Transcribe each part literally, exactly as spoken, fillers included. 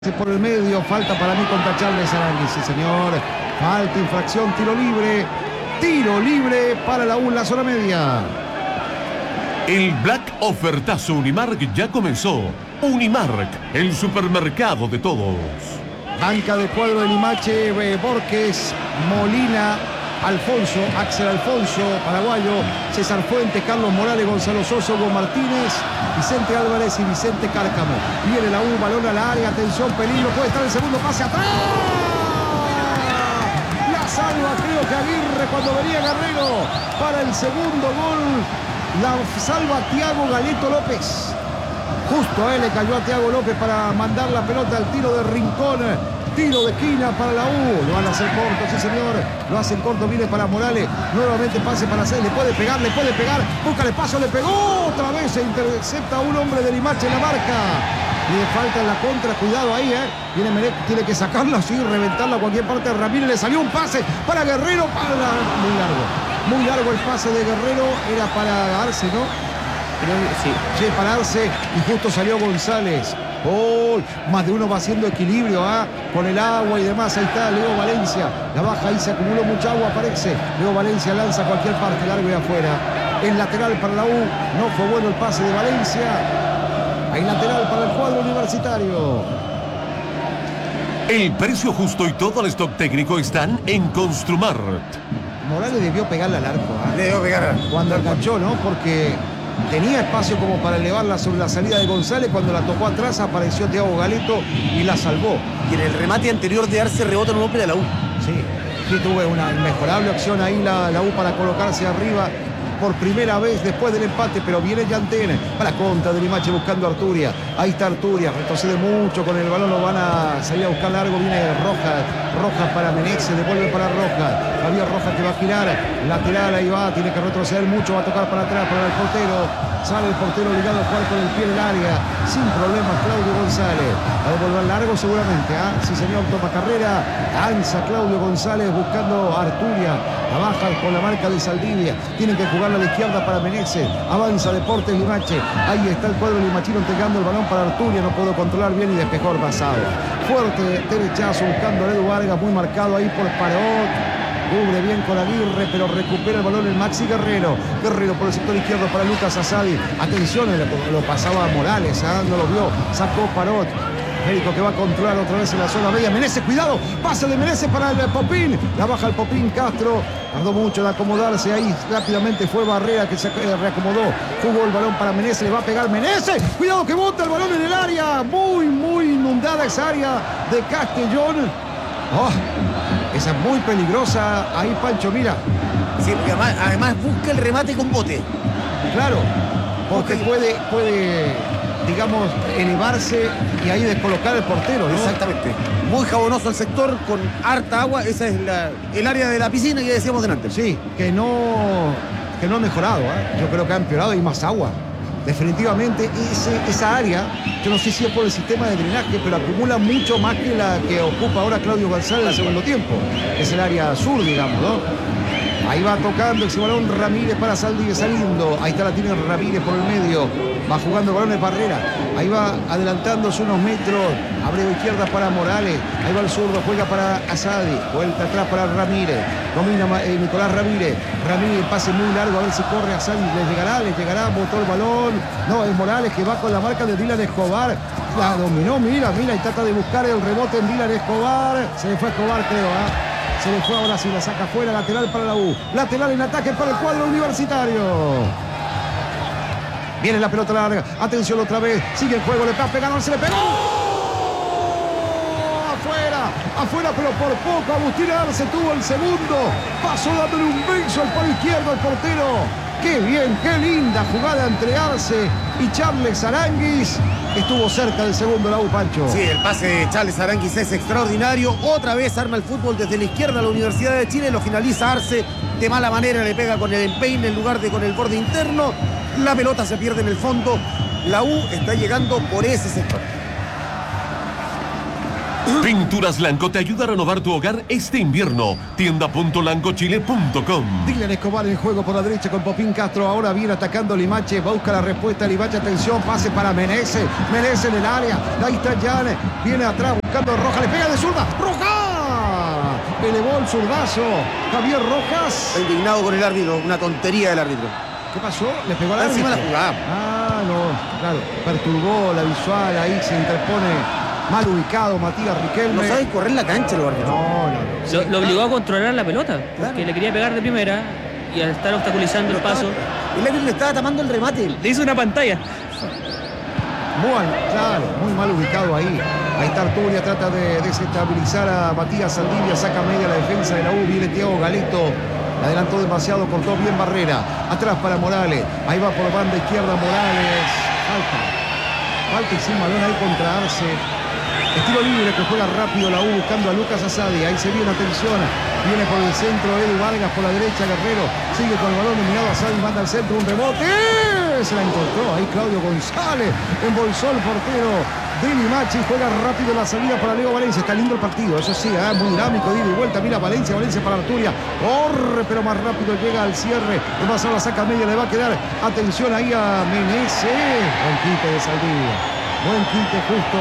Por el medio, falta para mí contra Charles Aranguis, sí señor, falta, infracción, tiro libre, tiro libre para la U en la zona media. El Black Ofertazo Unimark ya comenzó. Unimark, el supermercado de todos. Banca de cuadro de Limache, eh, Borges, Molina, Alfonso, Axel Alfonso, paraguayo, César Fuentes, Carlos Morales, Gonzalo Sosa, Hugo Martínez, Vicente Álvarez y Vicente Cárcamo. Viene la U, balón a la área, atención, peligro, puede estar el segundo pase atrás. La salva, creo que Aguirre cuando venía Guerrero para el segundo gol. La salva Thiago Galeto López. Justo a él le cayó a Thiago López para mandar la pelota al tiro de Rincón. Tiro de esquina para la U. Lo van a hacer corto, sí señor. Lo hacen corto, viene para Morales. Nuevamente pase para seis. Le puede pegar, le puede pegar. Busca el espacio, le pegó. Otra vez se intercepta a un hombre de Limache en la marca. Y le falta en la contra. Cuidado ahí, ¿eh? Viene Merec, tiene que sacarla así, reventarla a cualquier parte. Ramírez le salió un pase para Guerrero. Para... Muy largo. Muy largo el pase de Guerrero. Era para Arce, ¿no? Sí, sí, para Arce. Y justo salió González. Oh, más de uno va haciendo equilibrio, ¿ah? Con el agua y demás. Ahí está Leo Valencia. La baja, ahí se acumuló mucha agua, parece. Leo Valencia lanza a cualquier parte, largo y afuera. El lateral para la U. No fue bueno el pase de Valencia. Hay lateral para el cuadro universitario. El precio justo y todo el stock técnico están en Construmart. Morales debió pegarle al arco, ¿ah? Le debió pegar cuando enganchó, ¿no? Porque tenía espacio como para elevarla sobre la salida de González. Cuando la tocó atrás apareció Thiago Galeto y la salvó. Y en el remate anterior de Arce rebota en un hombre de la U. Sí, sí tuve una inmejorable acción ahí la, la U para colocarse arriba por primera vez después del empate, pero viene Yantén para contra de Limache buscando a Arturia. Ahí está Arturia, retrocede mucho con el balón, lo van a salir a buscar largo, viene Rojas, Rojas para Menezes, devuelve para Rojas, Javier Rojas que va a girar, lateral, ahí va, tiene que retroceder mucho, va a tocar para atrás para el portero, sale el portero obligado a jugar con el pie en el área, sin problemas Claudio González, va a devolver largo seguramente, ¿ah? Sí señor, toma carrera, alza Claudio González buscando a Arturia, la baja con la marca de Saldivia, tienen que jugar a la izquierda para Menezes, avanza Deportes Limache, ahí está el cuadro limachino entregando el balón para Arturia, no pudo controlar bien y despejó el pasado. Fuerte derechazo buscando a Edu Vargas, muy marcado ahí por Parot, cubre bien con Aguirre, pero recupera el balón el Maxi Guerrero, Guerrero por el sector izquierdo para Lucas Asadi, atención, lo, lo pasaba Morales, ¿eh? No lo vio, sacó Parot. Médico que va a controlar otra vez en la zona media. Menezes, cuidado, pase de Menezes para el Popín. La baja el Popín Castro. Tardó mucho en acomodarse ahí. Rápidamente fue Barrera que se reacomodó. Jugó el balón para Menezes. Le va a pegar Menezes. Cuidado que bota el balón en el área. Muy, muy inundada esa área de Castellón. Oh, esa es muy peligrosa. Ahí Pancho, mira. Sí, porque además, además busca el remate con bote. Claro, porque okay. puede... puede digamos, elevarse y ahí descolocar el portero, ¿no? Exactamente. Muy jabonoso el sector, con harta agua. Esa es la, el área de la piscina que decíamos delante. Sí, que no, que no ha mejorado, ¿eh? Yo creo que ha empeorado y más agua. Definitivamente ese, esa área, yo no sé si es por el sistema de drenaje, pero acumula mucho más que la que ocupa ahora Claudio González en el segundo tiempo. Es el área sur, digamos, ¿no? Ahí va tocando ese balón Ramírez para Saldivia saliendo. Ahí está la tiene Ramírez por el medio. Va jugando el balón de Barrera. Ahí va adelantándose unos metros. Abre de izquierda para Morales. Ahí va el zurdo. Juega para Asadi. Vuelta atrás para Ramírez. Domina eh, Nicolás Ramírez. Ramírez pase muy largo. A ver si corre Asadi. Le llegará, le llegará. Botó el balón. No, es Morales que va con la marca de Dylan Escobar. La dominó. Mira, mira. Y trata de buscar el rebote en Dylan Escobar. Se le fue a Escobar, creo, ¿ah? ¿eh? Se le fue ahora, si la saca fuera, lateral para la U. Lateral en ataque para el cuadro universitario. Viene la pelota larga. Atención otra vez. Sigue el juego, le está pegando, se le pegó. Afuera, afuera, pero por poco. Agustín Arce tuvo el segundo. Pasó dándole un beso al palo izquierdo al portero. Qué bien, qué linda jugada entre Arce y Charles Aranguis. Estuvo cerca del segundo la U, Pancho. Sí, el pase de Charles Aranguis es extraordinario. Otra vez arma el fútbol desde la izquierda a la Universidad de Chile. Lo finaliza Arce de mala manera. Le pega con el empeine en lugar de con el borde interno. La pelota se pierde en el fondo. La U está llegando por ese sector. Pinturas Lanco te ayuda a renovar tu hogar este invierno. tienda punto lanco chile punto com. Dylan Escobar en juego por la derecha con Popín Castro. Ahora viene atacando Limache. Busca la respuesta Limache. Atención, pase para Menezes. Menezes en el área. Ahí está Jan. Viene atrás buscando a Rojas. Le pega de zurda. ¡Rojas! Elevó el zurdazo. Javier Rojas. Está indignado con el árbitro. Una tontería del árbitro. ¿Qué pasó? Le pegó a la encima de la jugada. Ah, no. Claro. Perturbó la visual. Ahí se interpone. Mal ubicado Matías Riquelme. No sabe correr la cancha los árbitros. No, no, no. Sí. Lo, lo obligó a controlar la pelota, Claro. porque le quería pegar de primera y al estar obstaculizando el paso, El árbitro le estaba tapando el remate. le hizo una pantalla. Muy, claro, muy mal ubicado ahí. Ahí está Arturia, trata de desestabilizar a Matías Saldivia, saca media la defensa de la U, viene Thiago Galeto. Adelantó demasiado, cortó bien Barrera. Atrás para Morales. Ahí va por banda izquierda Morales. Falta. Falta y sin balón ahí contra Arce. Estilo libre que juega rápido la U buscando a Lucas Asadi. Ahí se viene, atención. Viene por el centro Edu Vargas, por la derecha Guerrero. Sigue con el balón dominado. Asadi manda al centro, un rebote. Se la encontró ahí Claudio González. Embolsó el portero de Limache. Juega rápido la salida para Leo Valencia. Está lindo el partido, eso sí, ¿eh? Muy dinámico, de ida y vuelta. Mira Valencia, Valencia para Arturia. Corre, pero más rápido llega al cierre. El pasar la saca media, le va a quedar. Atención ahí a Menezes. Buen quite de Saldivia. Buen quite justo.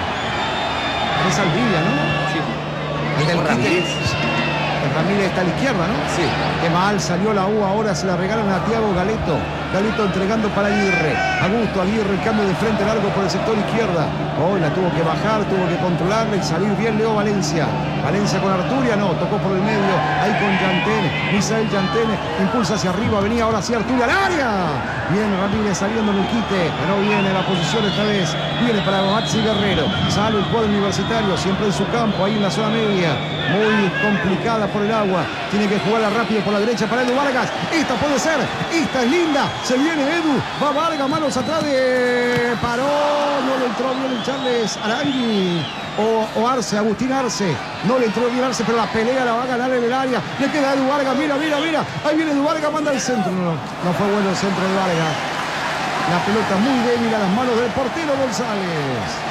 Es Saldivia, ¿no? Sí. Ahí está el Ramírez. quite. Ramírez está a la izquierda, ¿no? Sí. Qué mal salió la U, ahora se la regalan a Thiago Galeto. Galeto entregando para Aguirre. Augusto Aguirre, el cambio de frente largo por el sector izquierda. Hoy la tuvo que bajar, tuvo que controlarla y salir bien Leo Valencia. Valencia con Arturia, no, tocó por el medio. Ahí con Yantén, Misael Yantén, impulsa hacia arriba, venía ahora sí Arturia al área. Bien Ramírez saliendo en el quite, ganó bien en la posición esta vez. Viene para Maxi Guerrero, sale el cuadro universitario, siempre en su campo, ahí en la zona media. Muy complicada por el agua. Tiene que jugarla rápido por la derecha para Edu Vargas. Esta puede ser. Esta es linda. Se viene Edu. Va Vargas. Manos atrás de... Paró. No le entró bien el Charles Arangui. O, o Arce. Agustín Arce. No le entró bien Arce, pero la pelea la va a ganar en el área. Le queda Edu Vargas. Mira, mira, mira. Ahí viene Edu Vargas. Manda al centro. No, no. No fue bueno el centro de Vargas. La pelota muy débil a las manos del portero González.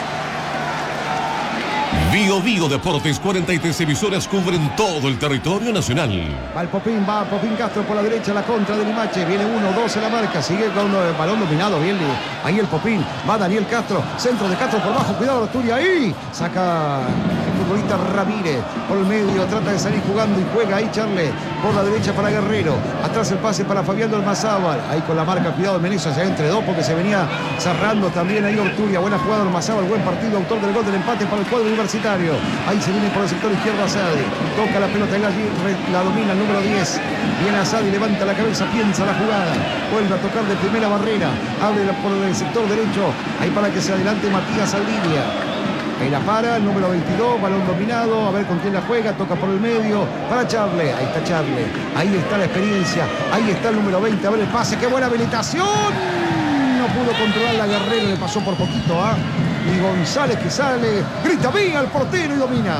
Bio Bio Deportes, cuarenta y tres emisoras cubren todo el territorio nacional. Va el Popín, va Popín Castro por la derecha, la contra de Limache. Viene uno, dos en la marca, sigue con el balón dominado. Bien, ahí el Popín, va Daniel Castro, centro de Castro por bajo, cuidado Arturia, ahí saca el futbolista Ramírez por el medio, trata de salir jugando y juega ahí Charles por la derecha para Guerrero. Atrás el pase para Fabián Ormazábal, ahí con la marca, cuidado de Menezes, hacia entre dos porque se venía cerrando también ahí Arturia. Buena jugada Ormazábal, buen partido, autor del gol del empate para el cuadro universitario. Ahí se viene por el sector izquierdo Asadi. Toca la pelota y la, la domina el número diez. Viene Asadi, levanta la cabeza, piensa la jugada. Vuelve a tocar de primera Barrera. Abre por el sector derecho. Ahí para que se adelante Matías Saldivia. Ahí la para, el número veintidós, balón dominado. A ver con quién la juega. Toca por el medio para Charles. Ahí está Charles. Ahí está la experiencia. Ahí está el número veinte. A ver el pase. ¡Qué buena habilitación! No pudo controlar la Guerrero. Le pasó por poquito a... ¿eh? Y González que sale, grita bien al portero y domina.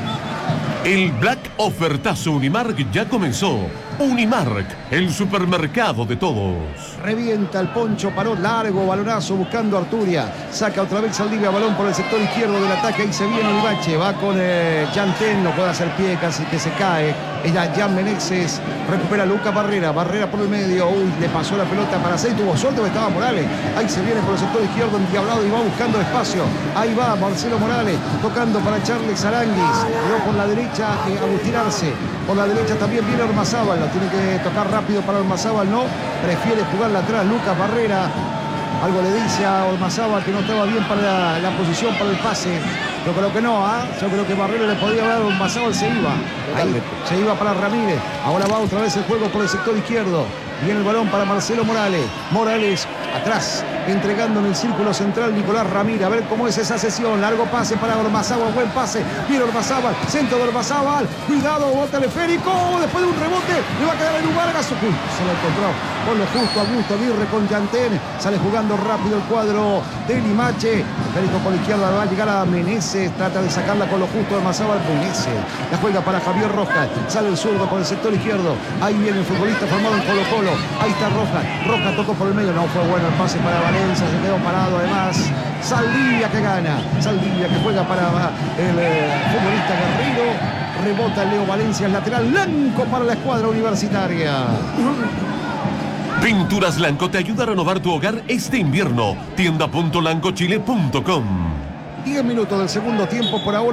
El Black Ofertazo Unimark ya comenzó. Unimark, el supermercado de todos. Revienta el Poncho, paró largo, balonazo buscando a Arturia. Saca otra vez Saldivia, balón por el sector izquierdo del ataque. Ahí se viene Olivache, va con eh, Yantén, no puede hacer pie, casi que se cae. Ella, Jan Menezes, recupera a Lucas Barrera, Barrera por el medio. Uy, le pasó la pelota para seis, tuvo suerte que estaba Morales. Ahí se viene por el sector izquierdo, endiablado y va buscando espacio. Ahí va Marcelo Morales, tocando para Charles Aranguis. Luego por la derecha, eh, Agustín Arce. Por la derecha también viene Ormazábal. Tiene que tocar rápido para Ormazábal, no, prefiere jugarla atrás Lucas Barrera. Algo le dice a Ormazábal que no estaba bien para la, la posición para el pase. Yo creo que no, ¿eh? Yo creo que Barrera le podía dar a Ormazábal, se iba. Ahí, se iba para Ramírez. Ahora va otra vez el juego por el sector izquierdo. Viene el balón para Marcelo Morales. Morales atrás, entregando en el círculo central Nicolás Ramírez. A ver cómo es esa sesión. Largo pase para Ormazábal, buen pase. Viene Ormazábal, centro de Ormazábal. Cuidado, bota el esférico. Después de un rebote, le va a quedar en un Vargas. Uy, se lo encontró con lo justo Augusto Aguirre con Yantén. Sale jugando rápido el cuadro de Limache. El esférico por la izquierda va a llegar a Menezes. Trata de sacarla con lo justo de Ormazábal. Menezes la juega para Javier Rojas. Sale el zurdo por el sector izquierdo. Ahí viene el futbolista formado en Colo Colo. Ahí está Rojas. Rojas tocó por el medio. No fue bueno el pase para Valencia. Se quedó parado además. Saldivia que gana. Saldivia que juega para el eh, futbolista Guerrero. Rebota Leo Valencia, el lateral blanco para la escuadra universitaria. Pinturas Lanco te ayuda a renovar tu hogar este invierno. tienda punto lancochile punto com. diez minutos del segundo tiempo por ahora.